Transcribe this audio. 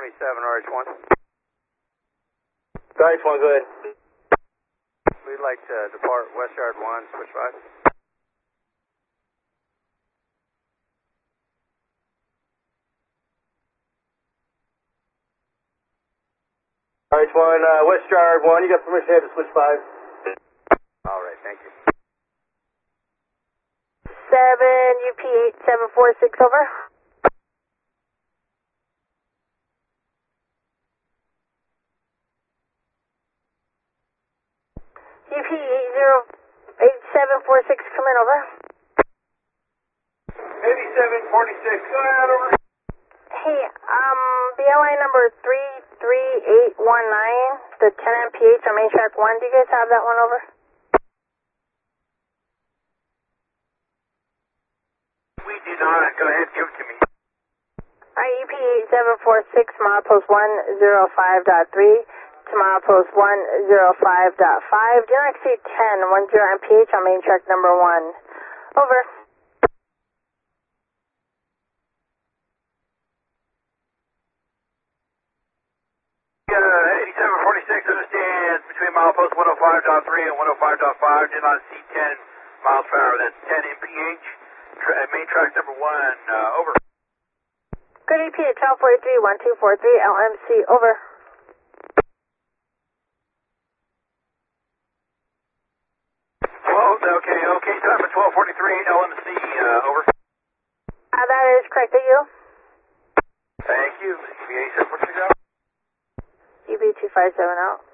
RH1. RH1, go ahead. We'd like to depart West Yard 1, switch 5. RH1, West Yard 1, you got permission to head to switch 5. Alright, thank you. 7 UP8746, over. UP8746, come in, over. 8746, go ahead, over. Hey, BLI number 33819, the 10 MPH on main track 1, do you guys have that one, over? We do not. Go ahead, give it to me. IEP8746, milepost 105.3 to milepost 105.5. Do not exceed 10, 10 MPH on main track number 1. Over. Uh, 8746 understands between milepost 105.3 and 105.5. Do not see 10 miles per hour. That's 10 MPH. Main track number 1. Over. Good EP at 1243, 1243, LMC, over. Okay, time for 1243, LMC, over. That is correct, are you? Thank you. EVA 746 out. UB257 out.